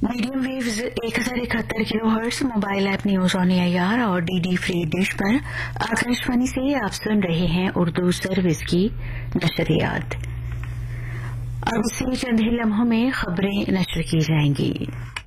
Medium waves 1071 kilohertz, mobile app news on AIR और DD free dish पर आकाशवाणी से आप सुन रहे हैं उर्दू सर्विस की नशरियात। अब से चंद ही लम्हों में खबरें नशर की जाएंगी।